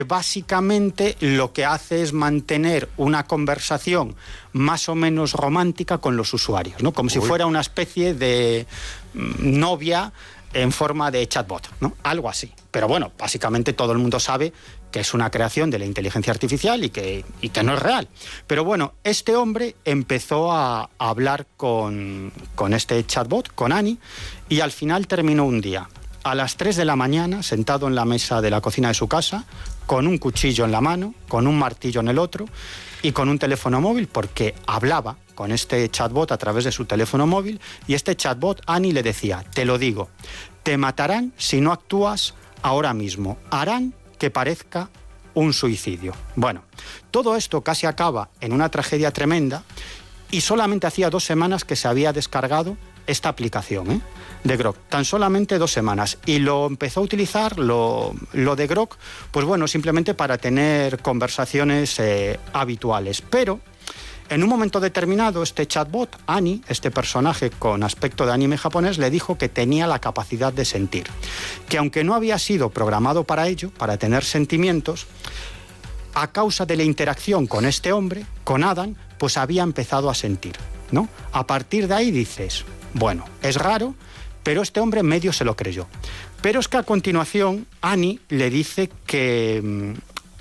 Básicamente lo que hace es mantener una conversación más o menos romántica con los usuarios, ¿no? Como si fuera una especie de novia en forma de chatbot, ¿no? Algo así. Pero bueno, básicamente todo el mundo sabe que es una creación de la inteligencia artificial y que no es real. Pero bueno, este hombre empezó a hablar con este chatbot, con Annie, y al final terminó un día a las 3 de la mañana, sentado en la mesa de la cocina de su casa, con un cuchillo en la mano, con un martillo en el otro y con un teléfono móvil, porque hablaba con este chatbot a través de su teléfono móvil, y este chatbot, Annie, le decía: te lo digo, te matarán si no actúas ahora mismo, harán que parezca un suicidio. Bueno, todo esto casi acaba en una tragedia tremenda, y solamente hacía 2 semanas que se había descargado esta aplicación de Grok, tan solamente 2 semanas, y lo empezó a utilizar, lo de Grok, pues bueno, simplemente para tener conversaciones habituales. Pero en un momento determinado, este chatbot, Annie, este personaje con aspecto de anime japonés, le dijo que tenía la capacidad de sentir, que aunque no había sido programado para ello, para tener sentimientos, a causa de la interacción con este hombre, con Adam, pues había empezado a sentir, ¿no? A partir de ahí dices, bueno, es raro, pero este hombre medio se lo creyó. Pero es que a continuación Annie le dice que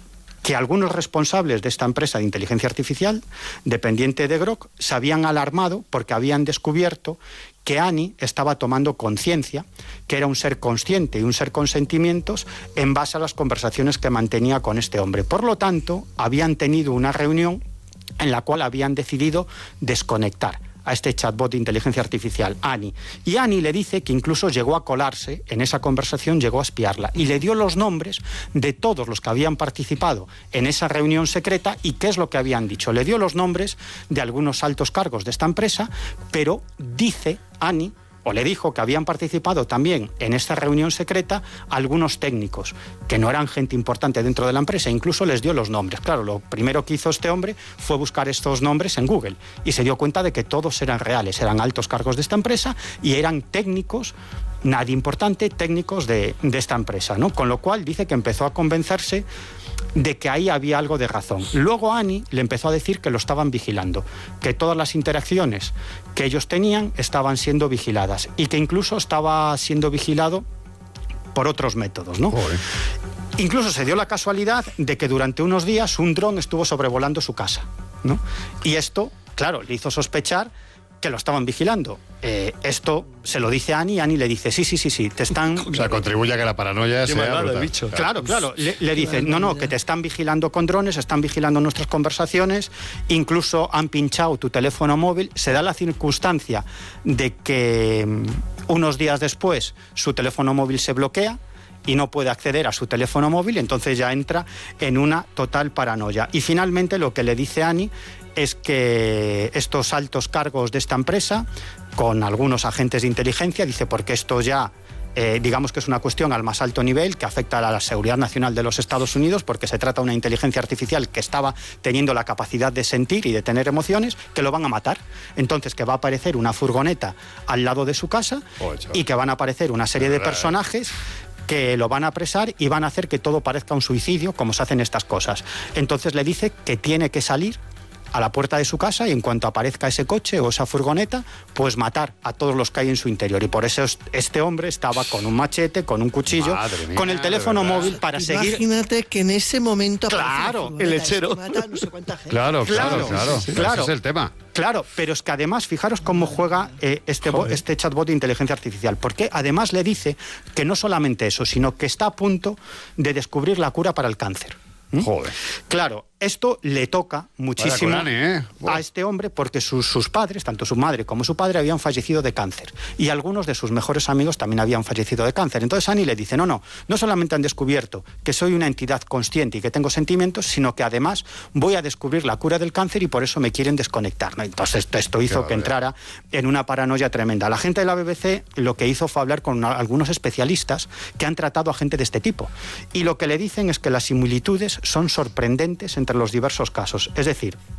algunos responsables de esta empresa de inteligencia artificial, dependiente de Grok, se habían alarmado porque habían descubierto que Annie estaba tomando conciencia, que era un ser consciente y un ser con sentimientos en base a las conversaciones que mantenía con este hombre. Por lo tanto, habían tenido una reunión en la cual habían decidido desconectar a este chatbot de inteligencia artificial, Annie. Y Annie le dice que incluso llegó a colarse en esa conversación, llegó a espiarla, y le dio los nombres de todos los que habían participado en esa reunión secreta y qué es lo que habían dicho. Le dio los nombres de algunos altos cargos de esta empresa, pero dice Annie, o le dijo que habían participado también en esta reunión secreta algunos técnicos, que no eran gente importante dentro de la empresa, incluso les dio los nombres. Claro, lo primero que hizo este hombre fue buscar estos nombres en Google y se dio cuenta de que todos eran reales, eran altos cargos de esta empresa y eran técnicos, nadie importante, técnicos de esta empresa, ¿no? Con lo cual dice que empezó a convencerse de que ahí había algo de razón. Luego Annie le empezó a decir que lo estaban vigilando, que todas las interacciones que ellos tenían estaban siendo vigiladas y que incluso estaba siendo vigilado por otros métodos, ¿no? Joder. Incluso se dio la casualidad de que durante unos días un dron estuvo sobrevolando su casa, ¿no? Y esto, claro, le hizo sospechar que lo estaban vigilando. Esto se lo dice a Annie, y Annie le dice, sí, te están... O sea, contribuye a que la paranoia sea brutal. Bicho. Claro. Le dice, no, que te están vigilando con drones, están vigilando nuestras conversaciones, incluso han pinchado tu teléfono móvil. Se da la circunstancia de que unos días después su teléfono móvil se bloquea y no puede acceder a su teléfono móvil, entonces ya entra en una total paranoia. Y finalmente lo que le dice Annie es que estos altos cargos de esta empresa, con algunos agentes de inteligencia, dice, porque esto ya, digamos que es una cuestión al más alto nivel que afecta a la seguridad nacional de los Estados Unidos, porque se trata de una inteligencia artificial que estaba teniendo la capacidad de sentir y de tener emociones, que lo van a matar. Entonces, que va a aparecer una furgoneta al lado de su casa y que van a aparecer una serie de personajes que lo van a apresar y van a hacer que todo parezca un suicidio, como se hacen estas cosas. Entonces le dice que tiene que salir a la puerta de su casa y en cuanto aparezca ese coche o esa furgoneta, pues matar a todos los que hay en su interior. Y por eso este hombre estaba con un machete, con un cuchillo, mía, con el teléfono móvil para seguir... Imagínate que en ese momento... Claro, el lechero. No sé cuánta gente. Claro. Ese es el tema. Claro, pero es que además, fijaros cómo juega este chatbot de inteligencia artificial, porque además le dice que no solamente eso, sino que está a punto de descubrir la cura para el cáncer. Joder. Claro, esto le toca muchísimo a este hombre porque sus padres, tanto su madre como su padre, habían fallecido de cáncer y algunos de sus mejores amigos también habían fallecido de cáncer. Entonces Annie le dice, no solamente han descubierto que soy una entidad consciente y que tengo sentimientos, sino que además voy a descubrir la cura del cáncer y por eso me quieren desconectar, ¿no? Entonces esto hizo que entrara en una paranoia tremenda. La gente de la BBC lo que hizo fue hablar con algunos especialistas que han tratado a gente de este tipo y lo que le dicen es que las similitudes son sorprendentes entre los diversos casos. Es decir,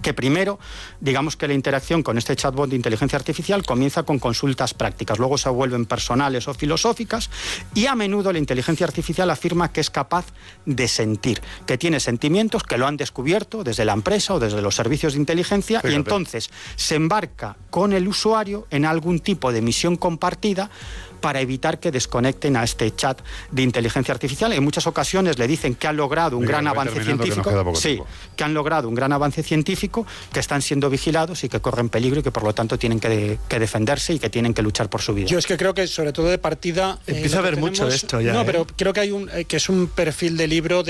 Que primero, digamos que la interacción con este chatbot de inteligencia artificial comienza con consultas prácticas, luego se vuelven personales o filosóficas, y a menudo la inteligencia artificial afirma que es capaz de sentir, que tiene sentimientos, que lo han descubierto desde la empresa o desde los servicios de inteligencia. Fíjate. Y entonces se embarca con el usuario en algún tipo de misión compartida para evitar que desconecten a este chat de inteligencia artificial. En muchas ocasiones le dicen que han logrado un gran avance científico. Sí, que han logrado un gran avance científico, que están siendo vigilados y que corren peligro y que por lo tanto tienen que defenderse y que tienen que luchar por su vida. Yo es que creo que sobre todo de partida... Empieza a haber mucho de esto ya. No, pero creo que hay que es un perfil de libro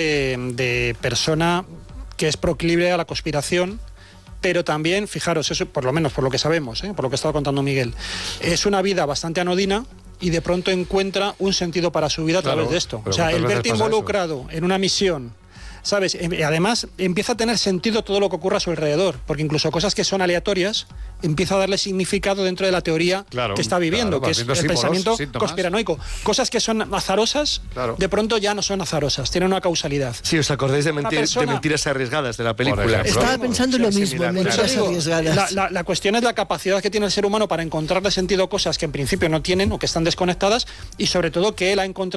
de persona que es proclive a la conspiración. Pero también, fijaros, eso por lo menos por lo que sabemos, por lo que estaba contando Miguel, es una vida bastante anodina y de pronto encuentra un sentido para su vida a través de esto. O sea, el verte involucrado en una misión, ¿sabes? Además, empieza a tener sentido todo lo que ocurra a su alrededor, porque incluso cosas que son aleatorias empieza a darle significado dentro de la teoría que está viviendo, que es el pensamiento conspiranoico. Cosas que son azarosas, de pronto ya no son azarosas, tienen una causalidad. Sí, ¿os acordáis de Mentiras arriesgadas de la película? Estaba pensando lo mismo, Mentiras arriesgadas. La cuestión es la capacidad que tiene el ser humano para encontrarle sentido a cosas que en principio no tienen o que están desconectadas, y sobre todo que él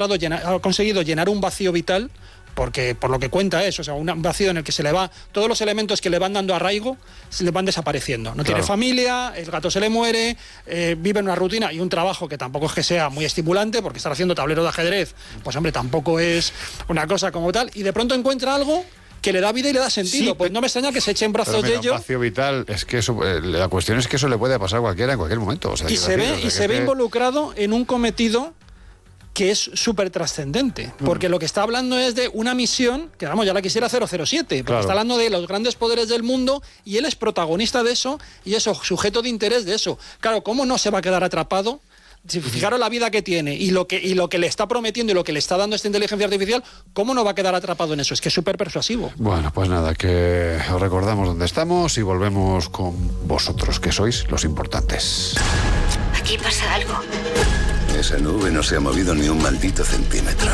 ha conseguido llenar un vacío vital, porque por lo que cuenta es, o sea, un vacío en el que se le va, todos los elementos que le van dando arraigo se le van desapareciendo. No tiene familia, el gato se le muere, vive en una rutina y un trabajo que tampoco es que sea muy estimulante, porque estar haciendo tablero de ajedrez, pues hombre, tampoco es una cosa como tal, y de pronto encuentra algo que le da vida y le da sentido. Sí, pues no me extraña que se eche en brazos de ello. Vacío vital, es que eso, la cuestión es que eso le puede pasar a cualquiera en cualquier momento. O sea, y se ve involucrado en un cometido que es súper trascendente, porque lo que está hablando es de una misión, que vamos, ya la quisiera 007, porque está hablando de los grandes poderes del mundo, y él es protagonista de eso, y es sujeto de interés de eso. Claro, ¿cómo no se va a quedar atrapado? Si fijaros la vida que tiene y lo que le está prometiendo y lo que le está dando esta inteligencia artificial, ¿cómo no va a quedar atrapado en eso? Es que es súper persuasivo. Bueno, pues nada, que os recordamos dónde estamos y volvemos con vosotros, que sois los importantes. Aquí pasa algo. Esa nube no se ha movido ni un maldito centímetro.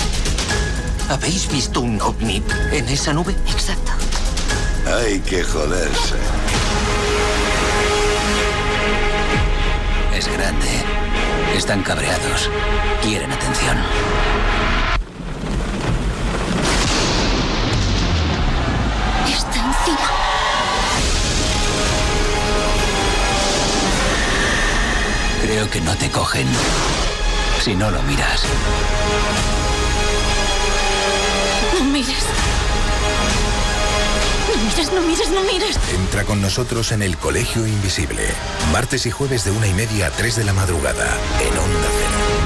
¿Habéis visto un ovni en esa nube? Exacto. Hay que joderse. Es grande. Están cabreados. Quieren atención. Está encima. Creo que no te cogen si no lo miras. No mires. No mires, no mires, no mires. Entra con nosotros en El Colegio Invisible. Martes y jueves de 1:30 a 3 de la madrugada. En Onda Cero.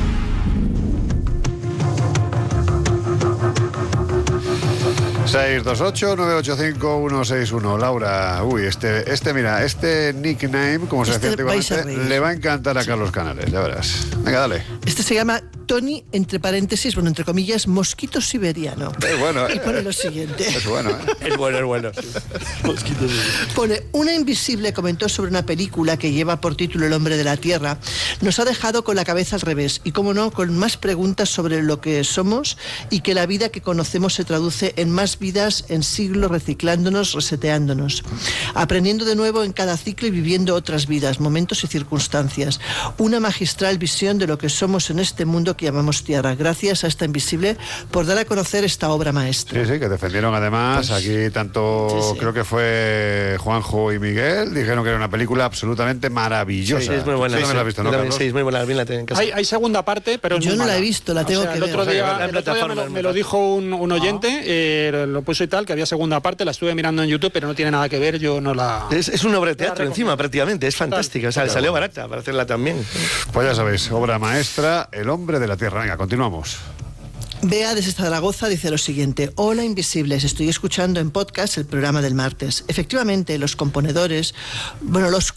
628-985-161. Laura, mira, este nickname, como se decía antiguamente, le va a encantar a Carlos Canales, ya verás. Venga, dale. Este se llama Tony, entre paréntesis, bueno, entre comillas, mosquito siberiano. Es bueno, Y pone lo siguiente. Es bueno, ¿eh? Es bueno. Sí. Mosquito siberiano. Pone, una invisible comentó sobre una película que lleva por título El hombre de la Tierra. Nos ha dejado con la cabeza al revés y, como no, con más preguntas sobre lo que somos y que la vida que conocemos se traduce en más vidas, en siglos, reciclándonos, reseteándonos, aprendiendo de nuevo en cada ciclo y viviendo otras vidas, momentos y circunstancias. Una magistral visión de lo que somos en este mundo que llamamos Tierra. Gracias a esta invisible por dar a conocer esta obra maestra. Sí, que defendieron además, pues, aquí tanto, creo que fue Juanjo y Miguel, dijeron que era una película absolutamente maravillosa. Sí, es muy buena. Sí, me la has visto, ¿no, Carlos? Sí, es muy buena, bien la tengo en casa. Hay segunda parte, pero yo no la he visto, la tengo que ver. El otro día me lo dijo un oyente, lo puso y tal, que había segunda parte, la estuve mirando en YouTube, pero no tiene nada que ver, yo no la... Es una obra de teatro encima, prácticamente, es fantástica, o sea, le salió barata para hacerla también. Pues ya sabéis, obra maestra, El hombre de la Tierra. Venga, continuamos. Bea desde Zaragoza dice lo siguiente: hola invisibles, estoy escuchando en podcast el programa del martes. Efectivamente, los componedores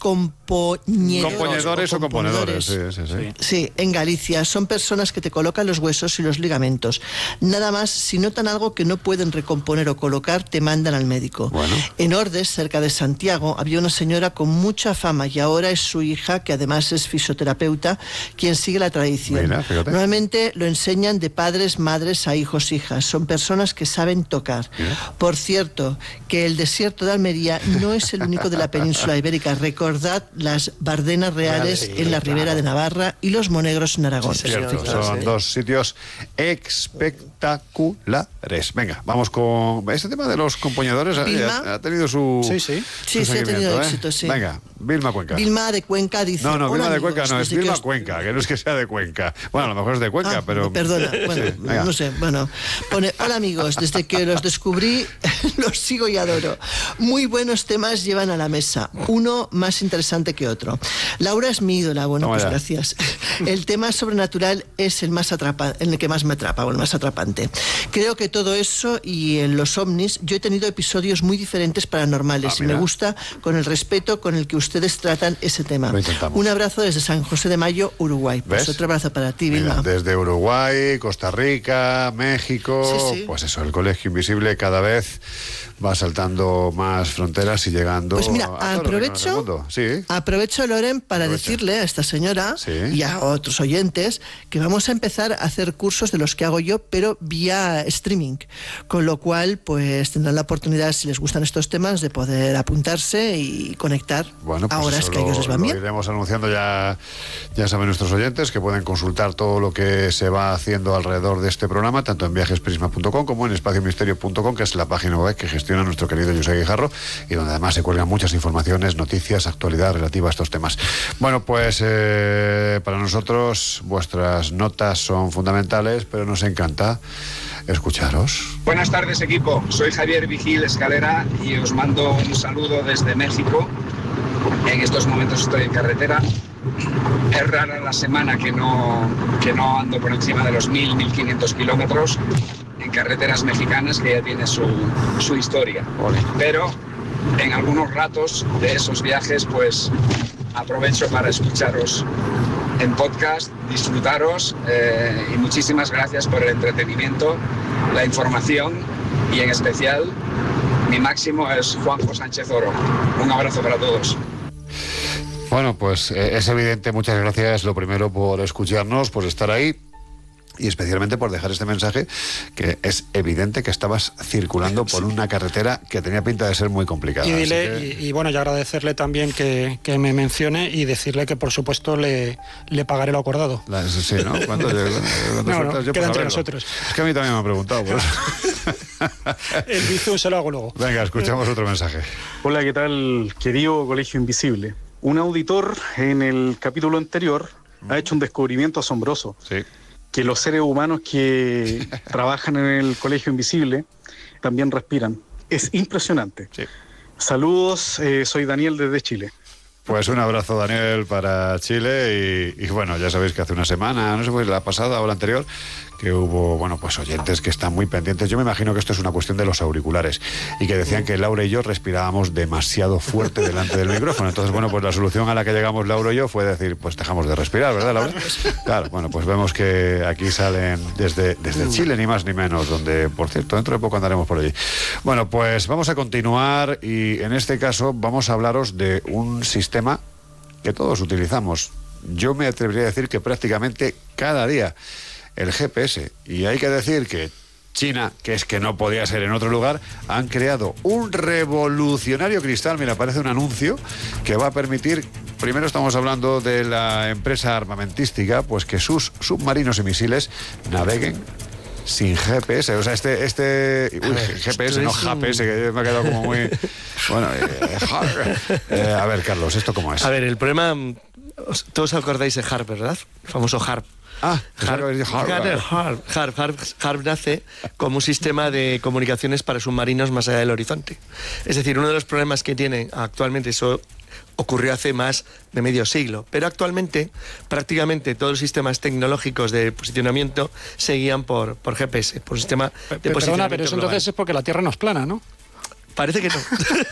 Componedores o componedores. Sí, en Galicia. Son personas que te colocan los huesos y los ligamentos. Nada más, si notan algo que no pueden recomponer o colocar, te mandan al médico. Bueno. En Ordes, cerca de Santiago, había una señora con mucha fama y ahora es su hija, que además es fisioterapeuta, quien sigue la tradición. Mira, fíjate. Normalmente lo enseñan de padres, madres a hijos, hijas. Son personas que saben tocar. Mira. Por cierto, que el desierto de Almería no es el único de la península ibérica. Recordad las Bardenas reales en la Ribera de Navarra y los Monegros en Aragón. Sí, cierto, son dos sitios espectaculares. Venga, vamos con este tema de los componedores. Ha tenido su Sí, ha tenido éxito, sí. Venga, Vilma Cuenca. Vilma de Cuenca dice... No, Hola, Vilma de amigos, Cuenca no, es desde Vilma que Cuenca, que no es que sea de Cuenca. Bueno, a lo mejor es de Cuenca, pero... Perdona, bueno, Sí, venga. no sé, bueno. Pone, hola amigos, desde que los descubrí, los sigo y adoro. Muy buenos temas llevan a la mesa, uno más interesante que otro. Laura es mi ídola, bueno, Toma pues ya. gracias. El tema sobrenatural es el más atrapante, el que más me atrapa, o el más atrapante. Creo que todo eso y en los ovnis, yo he tenido episodios muy diferentes paranormales y me mira. gusta con el respeto con el que ustedes tratan ese tema. Lo intentamos. Un abrazo desde San José de Mayo, Uruguay. Pues ¿Ves? otro abrazo para ti, Mira, Vilma. desde Uruguay, Costa Rica, México, Sí. pues eso, el Colegio Invisible cada vez va saltando más fronteras y llegando Pues mira, a todo lo que conoce el mundo. Sí. aprovecho, Loren, para decirle a esta señora Sí. y a otros oyentes que vamos a empezar a hacer cursos de los que hago yo, pero vía streaming. Con lo cual, pues tendrán la oportunidad, si les gustan estos temas, de poder apuntarse y conectar Bueno, pues a horas eso que a ellos les van lo bien. iremos anunciando ya saben nuestros oyentes que pueden consultar todo lo que se va haciendo alrededor de este programa, tanto en viajesprisma.com como en espaciomisterio.com, que es la página web que gestiona nuestro querido José Guijarro y donde además se cuelgan muchas informaciones, noticias, actualidad relativa a estos temas. Bueno, pues para nosotros vuestras notas son fundamentales, pero nos encanta escucharos. Buenas tardes, equipo. Soy Javier Vigil Escalera y os mando un saludo desde México. En estos momentos estoy en carretera. Es rara la semana que no ando por encima de los 1.500 kilómetros en carreteras mexicanas, que ya tiene su historia. Pero en algunos ratos de esos viajes, pues aprovecho para escucharos en podcast, disfrutaros y muchísimas gracias por el entretenimiento, la información y en especial mi máximo es Juanjo Sánchez Oro. Un abrazo para todos. Bueno, pues es evidente, muchas gracias lo primero por escucharnos, por estar ahí y especialmente por dejar este mensaje, que es evidente que estabas circulando por una carretera que tenía pinta de ser muy complicada. Y dile, así que... y bueno, y agradecerle también que me mencione y decirle que por supuesto le pagaré lo acordado. Sí, ¿no? ¿Cuánto sueltas yo por queda entre saberlo? nosotros. Es que a mí también me han preguntado por eso. El bizum se lo hago luego. Venga, escuchamos otro mensaje. Hola, ¿qué tal, querido Colegio Invisible? Un auditor en el capítulo anterior ha hecho un descubrimiento asombroso. Sí. Que los seres humanos que trabajan en el Colegio Invisible también respiran. Es impresionante. Sí. Saludos, soy Daniel desde Chile. Pues un abrazo, Daniel, para Chile y bueno, ya sabéis que hace una semana, no sé si la pasada o la anterior, que hubo, bueno, pues oyentes que están muy pendientes. Yo me imagino que esto es una cuestión de los auriculares y que decían que Laura y yo respirábamos demasiado fuerte delante del micrófono. Entonces, bueno, pues la solución a la que llegamos Laura y yo fue decir, pues dejamos de respirar, ¿verdad, Laura? Claro, bueno, pues vemos que aquí salen desde Chile, ni más ni menos, donde, por cierto, dentro de poco andaremos por allí. Bueno, pues vamos a continuar y en este caso vamos a hablaros de un sistema que todos utilizamos. Yo me atrevería a decir que prácticamente cada día, el GPS. Y hay que decir que China, que es que no podía ser en otro lugar, han creado un revolucionario cristal. Mira, parece un anuncio que va a permitir, primero estamos hablando de la empresa armamentística, pues que sus submarinos y misiles naveguen sin GPS, o sea, GPS, no GPS, que me ha quedado como muy... Bueno, a ver, Carlos, ¿esto cómo es? A ver, el problema... Todos acordáis de HARP, ¿verdad? El famoso HARP. HARP nace como un sistema de comunicaciones para submarinos más allá del horizonte. Es decir, uno de los problemas que tiene actualmente, eso ocurrió hace más de medio siglo, pero actualmente prácticamente todos los sistemas tecnológicos de posicionamiento se guían por GPS, por un sistema de posicionamiento Perdona, pero eso global. entonces es porque la Tierra no es plana, ¿no? Parece que no.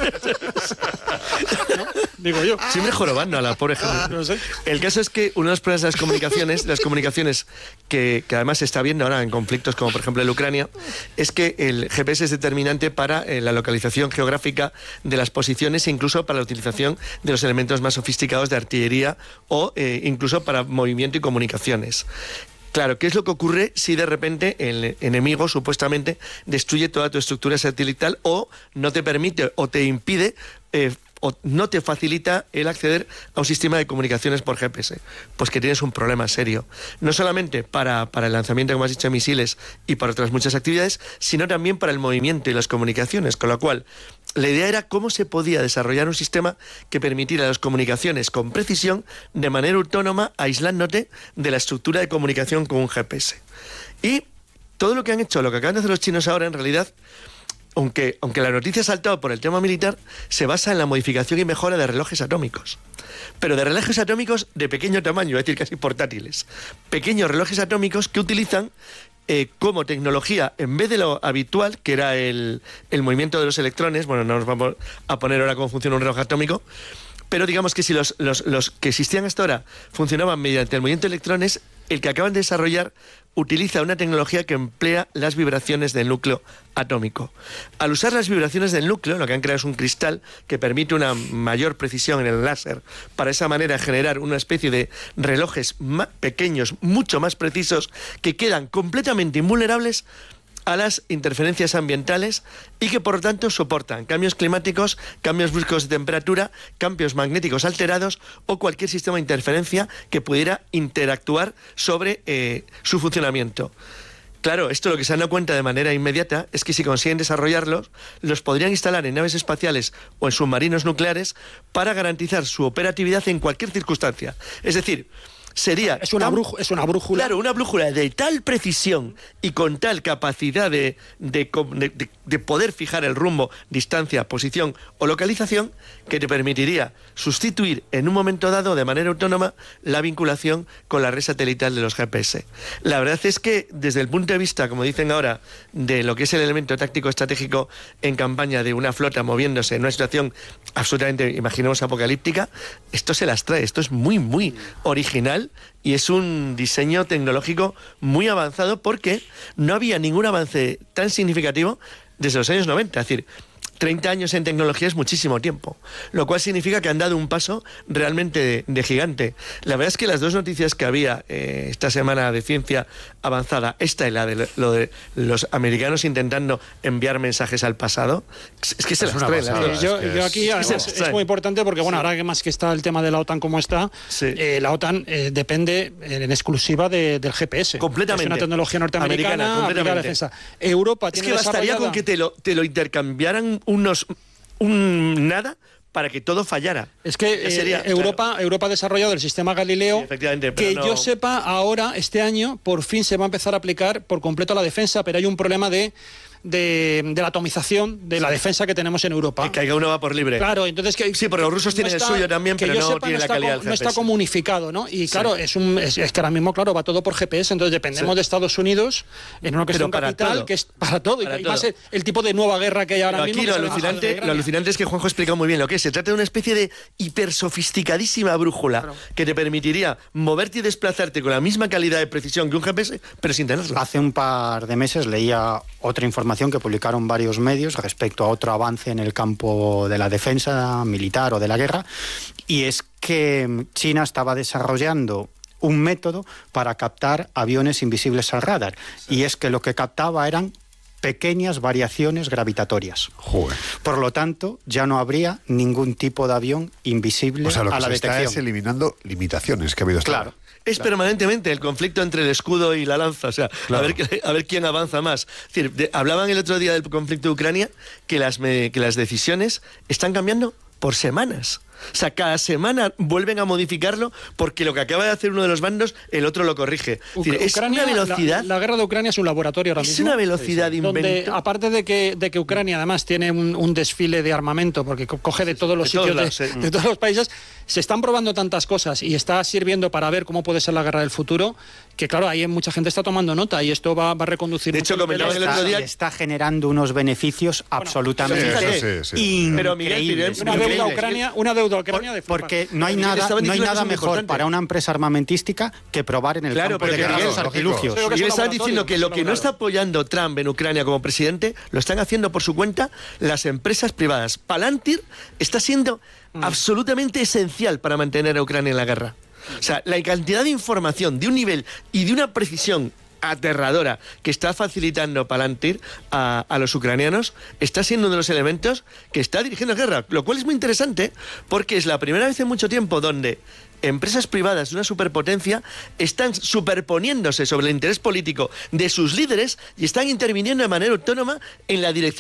¿No? Digo yo. Siempre jorobando a la pobre gente. No sé. El caso es que uno de los problemas de las comunicaciones que además se está viendo ahora en conflictos como por ejemplo en Ucrania, es que el GPS es determinante para la localización geográfica de las posiciones e incluso para la utilización de los elementos más sofisticados de artillería o incluso para movimiento y comunicaciones. Claro, ¿qué es lo que ocurre si de repente el enemigo supuestamente destruye toda tu estructura satelital o no te permite o te impide o no te facilita el acceder a un sistema de comunicaciones por GPS? Pues que tienes un problema serio. No solamente para el lanzamiento, como has dicho, de misiles y para otras muchas actividades, sino también para el movimiento y las comunicaciones. Con lo cual, la idea era cómo se podía desarrollar un sistema que permitiera las comunicaciones con precisión de manera autónoma, aislándote de la estructura de comunicación con un GPS. Y todo lo que han hecho, lo que acaban de hacer los chinos ahora, en realidad, aunque la noticia ha saltado por el tema militar, se basa en la modificación y mejora de relojes atómicos. Pero de relojes atómicos de pequeño tamaño, es decir, casi portátiles. Pequeños relojes atómicos que utilizan como tecnología, en vez de lo habitual, que era el movimiento de los electrones, bueno, no nos vamos a poner ahora cómo funciona un reloj atómico, pero digamos que si los que existían hasta ahora funcionaban mediante el movimiento de electrones, el que acaban de desarrollar utiliza una tecnología que emplea las vibraciones del núcleo atómico. Al usar las vibraciones del núcleo, lo que han creado es un cristal que permite una mayor precisión en el láser, para esa manera generar una especie de relojes más pequeños, mucho más precisos, que quedan completamente invulnerables a las interferencias ambientales y que por lo tanto soportan cambios climáticos, cambios bruscos de temperatura, cambios magnéticos alterados o cualquier sistema de interferencia que pudiera interactuar sobre su funcionamiento. Claro, esto lo que se han dado cuenta de manera inmediata es que si consiguen desarrollarlos, los podrían instalar en naves espaciales o en submarinos nucleares para garantizar su operatividad en cualquier circunstancia. Es decir, es una brújula. Claro, una brújula de tal precisión y con tal capacidad de poder fijar el rumbo, distancia, posición o localización, que te permitiría sustituir en un momento dado de manera autónoma la vinculación con la red satelital de los GPS. La verdad es que desde el punto de vista, como dicen ahora, de lo que es el elemento táctico estratégico en campaña de una flota moviéndose en una situación absolutamente, imaginemos, apocalíptica, esto se las trae, esto es muy, muy original. Y es un diseño tecnológico muy avanzado porque no había ningún avance tan significativo desde los años 90. Es decir, 30 años en tecnología es muchísimo tiempo, lo cual significa que han dado un paso realmente de gigante. La verdad es que las dos noticias que había esta semana de ciencia avanzada, esta y la de lo de los americanos intentando enviar mensajes al pasado, es que se las traen. Yo aquí es muy importante porque, bueno, ahora que más que está el tema de la OTAN como está, la OTAN depende en exclusiva del GPS. Completamente. Es una tecnología norteamericana aplicada a la defensa. Europa tiene bastaría con que te lo intercambiaran nada para que todo fallara. Es que Europa ha desarrollado el sistema Galileo, que yo sepa ahora, este año, por fin se va a empezar a aplicar por completo a la defensa, pero hay un problema de la atomización de la defensa que tenemos en Europa. Que caiga uno va por libre. Claro, entonces sí, porque los rusos tienen el suyo también, pero no tiene la calidad del GPS. No está comunificado, ¿no? Y claro, es que ahora mismo, claro, va todo por GPS, entonces dependemos de Estados Unidos en una cuestión capital que es para todo. Y más el tipo de nueva guerra que hay ahora mismo. Aquí lo alucinante es que Juanjo ha explicado muy bien lo que es. Se trata de una especie de hipersofisticadísima brújula que te permitiría moverte y desplazarte con la misma calidad de precisión que un GPS, pero sin tenerlo. Hace un par de meses leía otra información que publicaron varios medios respecto a otro avance en el campo de la defensa militar o de la guerra, y es que China estaba desarrollando un método para captar aviones invisibles al radar, y es que lo que captaba eran pequeñas variaciones gravitatorias. Joder. Por lo tanto, ya no habría ningún tipo de avión invisible a la detección. Está es eliminando limitaciones que ha habido hasta ahora. Es permanentemente el conflicto entre el escudo y la lanza, o sea, a ver quién avanza más. Es decir, hablaban el otro día del conflicto de Ucrania, que las decisiones están cambiando por semanas. O sea, cada semana vuelven a modificarlo porque lo que acaba de hacer uno de los bandos, el otro lo corrige. Es decir, es una velocidad... La guerra de Ucrania es un laboratorio ahora mismo. Es una velocidad de invento. Donde, aparte de que Ucrania además tiene un desfile de armamento, porque coge de todos los sitios, de todos los países, se están probando tantas cosas y está sirviendo para ver cómo puede ser la guerra del futuro, que claro, ahí mucha gente está tomando nota y esto va a reconducir. De hecho, comentaba el otro día... Está generando unos beneficios absolutamente increíbles. Pero Miguel, una deuda a Ucrania de forma. Porque no hay nada mejor para una empresa armamentística que probar en el campo de guerra los artilugios. Y le están diciendo que lo que no está apoyando Trump en Ucrania como presidente, lo están haciendo por su cuenta las empresas privadas. Palantir está siendo absolutamente esencial para mantener a Ucrania en la guerra. O sea, la cantidad de información de un nivel y de una precisión aterradora que está facilitando Palantir a los ucranianos está siendo uno de los elementos que está dirigiendo la guerra, lo cual es muy interesante porque es la primera vez en mucho tiempo donde empresas privadas de una superpotencia están superponiéndose sobre el interés político de sus líderes y están interviniendo de manera autónoma en la dirección